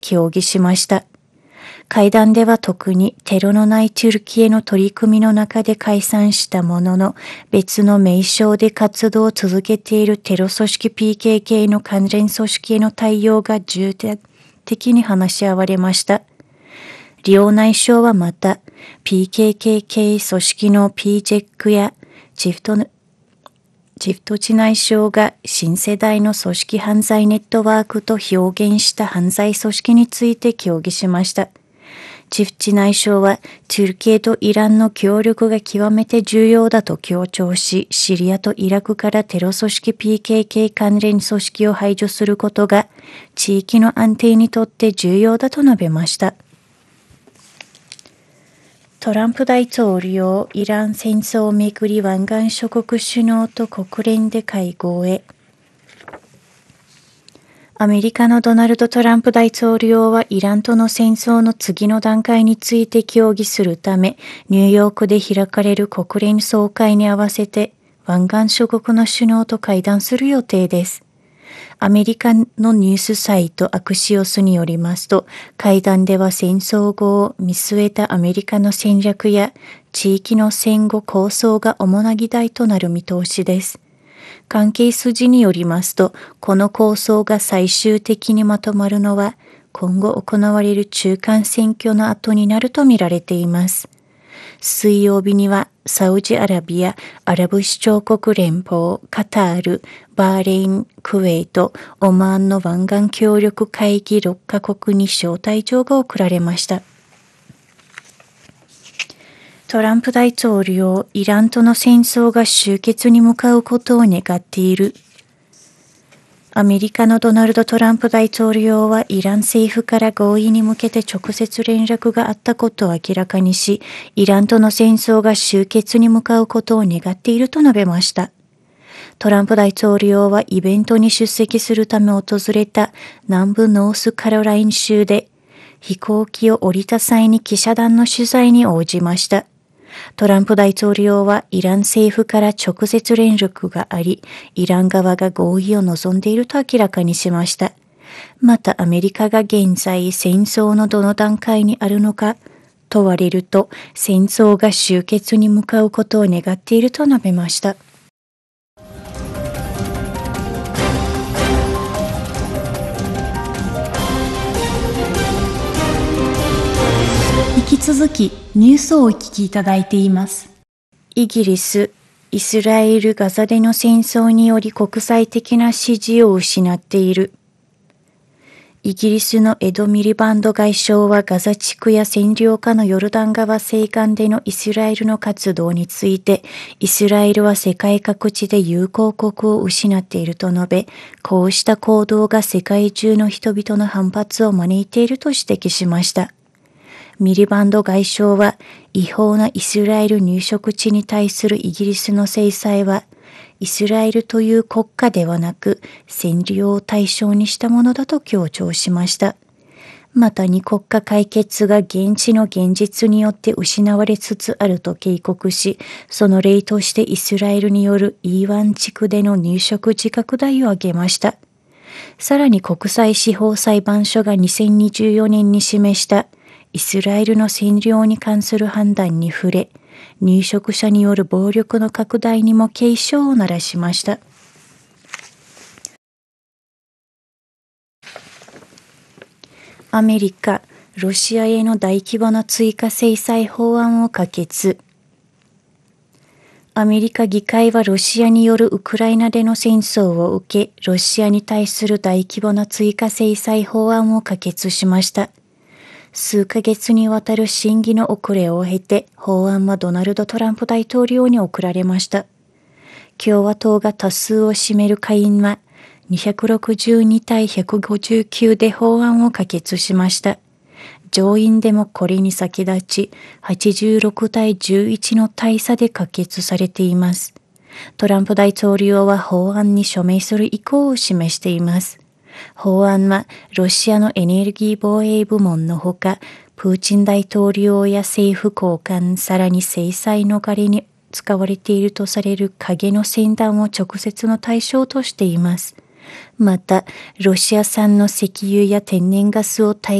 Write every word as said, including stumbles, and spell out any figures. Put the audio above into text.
協議しました。会談では特にテロのないトゥルキエの取り組みの中で解散したものの、別の名称で活動を続けているテロ組織 ピーケーケー の関連組織への対応が重点的に話し合われました。両内相はまた、ピーケーケー 系組織の ピージェック やチフトのチフトチ内相が新世代の組織犯罪ネットワークと表現した犯罪組織について協議しました。チフチ内相は、トゥルキエとイランの協力が極めて重要だと強調し、シリアとイラクからテロ組織 ピーケーケー 関連組織を排除することが、地域の安定にとって重要だと述べました。トランプ大統領、イラン戦争をめぐり湾岸諸国首脳と国連で会合へ。アメリカのドナルド・トランプ大統領はイランとの戦争の次の段階について協議するため、ニューヨークで開かれる国連総会に合わせて湾岸諸国の首脳と会談する予定です。アメリカのニュースサイトアクシオスによりますと、会談では戦争後を見据えたアメリカの戦略や地域の戦後構想が主な議題となる見通しです。関係筋によりますと、この構想が最終的にまとまるのは、今後行われる中間選挙の後になるとみられています。水曜日には、サウジアラビア、アラブ首長国連邦、カタール、バーレイン、クウェート、オマーンの湾岸協力会議ろっカ国に招待状が送られました。トランプ大統領、イランとの戦争が終結に向かうことを願っている。アメリカのドナルド・トランプ大統領はイラン政府から合意に向けて直接連絡があったことを明らかにし、イランとの戦争が終結に向かうことを願っていると述べました。トランプ大統領はイベントに出席するため訪れた南部ノースカロライン州で、飛行機を降りた際に記者団の取材に応じました。トランプ大統領はイラン政府から直接連絡があり、イラン側が合意を望んでいると明らかにしました。またアメリカが現在戦争のどの段階にあるのか問われると、戦争が終結に向かうことを願っていると述べました。引き続きニュースをお聞きいただいています。イギリス、イスラエル・ガザでの戦争により国際的な支持を失っている。イギリスのエド・ミリバンド外相はガザ地区や占領下のヨルダン川西岸でのイスラエルの活動について、イスラエルは世界各地で友好国を失っていると述べ、こうした行動が世界中の人々の反発を招いていると指摘しました。ミリバンド外相は、違法なイスラエル入植地に対するイギリスの制裁は、イスラエルという国家ではなく、占領を対象にしたものだと強調しました。また二国家解決が現地の現実によって失われつつあると警告し、その例としてイスラエルによる イーワン 地区での入植地拡大を挙げました。さらに国際司法裁判所がにせんにじゅうよねんに示したイスラエルの占領に関する判断に触れ、入植者による暴力の拡大にも警鐘を鳴らしました。アメリカ、ロシアへの大規模な追加制裁法案を可決。アメリカ議会はロシアによるウクライナでの戦争を受け、ロシアに対する大規模な追加制裁法案を可決しました。数ヶ月にわたる審議の遅れを経て、法案はドナルド・トランプ大統領に送られました。共和党が多数を占める下院は、にひゃくろくじゅうにたいひゃくごじゅうきゅうで法案を可決しました。上院でもこれに先立ち、はちじゅうろくたいじゅういちの大差で可決されています。トランプ大統領は法案に署名する意向を示しています。法案はロシアのエネルギー防衛部門のほか、プーチン大統領や政府高官、さらに制裁逃れに使われているとされる影の戦団を直接の対象としています。 また、ロシア産の石油や天然ガスを大